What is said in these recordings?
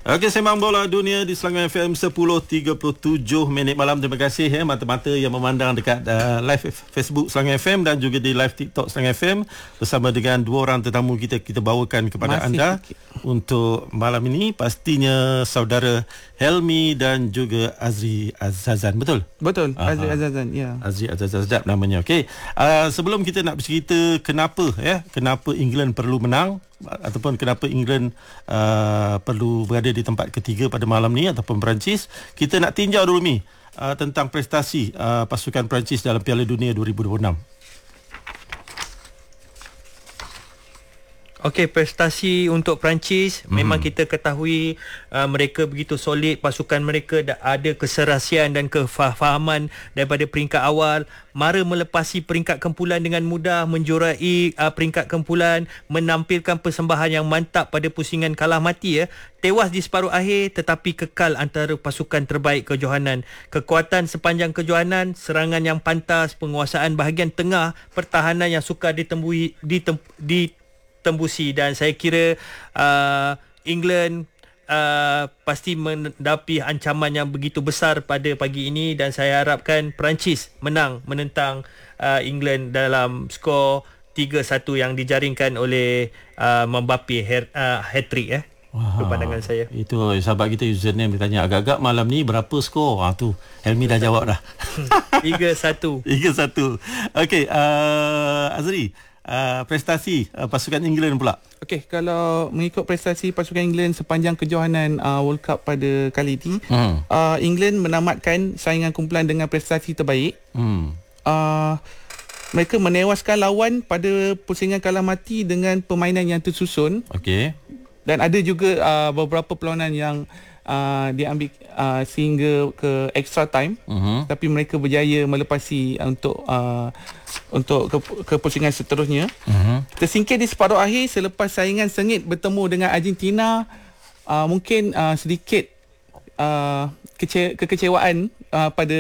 Okey, sembang bola dunia di Selangor FM 10.37 minit malam. Terima kasih mata-mata yang memandang dekat live Facebook Selangor FM dan juga di live TikTok Selangor FM bersama dengan dua orang tetamu kita bawakan kepada anda untuk malam ini. Pastinya saudara Helmi dan juga Azri Azazan. Betul? Betul, Azri Azazan, ya. Azri Azazan, sedap namanya. Okey. Sebelum kita nak bercerita kenapa England perlu menang ataupun kenapa England perlu berada di tempat ketiga pada malam ni ataupun Perancis, kita nak tinjau dulu tentang prestasi pasukan Perancis dalam Piala Dunia 2026. Okey, prestasi untuk Perancis memang kita ketahui mereka begitu solid, pasukan mereka ada keserasian dan kefahaman daripada peringkat awal, mara melepasi peringkat kumpulan dengan mudah, menjuarai peringkat kumpulan, menampilkan persembahan yang mantap pada pusingan kalah mati tewas di separuh akhir tetapi kekal antara pasukan terbaik kejohanan. Kekuatan sepanjang kejohanan, serangan yang pantas, penguasaan bahagian tengah, pertahanan yang sukar ditembusi dan saya kira England pasti menghadapi ancaman yang begitu besar pada pagi ini dan saya harapkan Perancis menang menentang England dalam skor 3-1 yang dijaringkan oleh Mbappe hat-trick Itu pandangan saya. Itu sahabat kita username dia tanya agak-agak malam ni berapa skor? Tu Helmi dah jawab dah. 3-1. 3-1. Okey, Azri, prestasi pasukan England pula. Okey, kalau mengikut prestasi pasukan England sepanjang kejohanan World Cup pada kali ini, England menamatkan saingan kumpulan dengan prestasi terbaik. Mereka menewaskan lawan pada pusingan kalah mati dengan permainan yang tersusun. Okey. Dan ada juga beberapa perlawanan yang diambil sehingga ke extra time, tapi mereka berjaya melepasi untuk ke pusingan seterusnya. Tersingkir di separuh akhir selepas saingan sengit bertemu dengan Argentina. Mungkin sedikit kekecewaan pada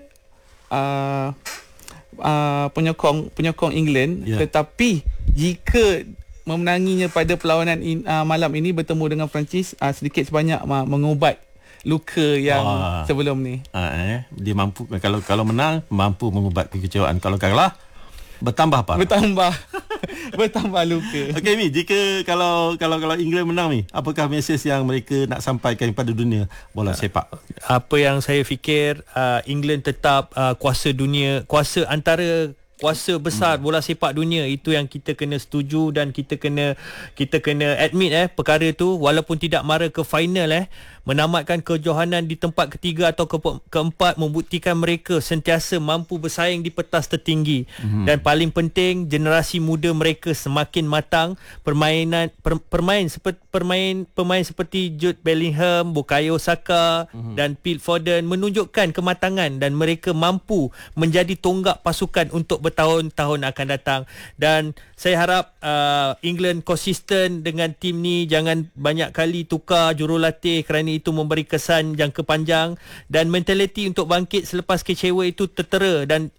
penyokong England, tetapi jika memenanginya pada perlawanan malam ini bertemu dengan Perancis, sedikit sebanyak mengubat luka yang sebelum ni. Dia mampu, kalau menang mampu mengubat kekecewaan, kalau kalah bertambah apa? Bertambah luka. Okey Mi, jika kalau England menang apakah mesej yang mereka nak sampaikan kepada dunia bola sepak? Apa yang saya fikir, England tetap kuasa dunia, kuasa besar bola sepak dunia. Itu yang kita kena setuju dan kita kena admit perkara tu, walaupun tidak mara ke final menamatkan kejohanan di tempat ketiga atau keempat membuktikan mereka sentiasa mampu bersaing di petas tertinggi. Dan paling penting, generasi muda mereka semakin matang. Pemain seperti Jude Bellingham, Bukayo Saka dan Phil Foden menunjukkan kematangan dan mereka mampu menjadi tonggak pasukan untuk bertahun-tahun akan datang. Dan saya harap England konsisten dengan tim ni, jangan banyak kali tukar jurulatih kerana itu memberi kesan jangka panjang, dan mentaliti untuk bangkit selepas kecewa itu tertera dan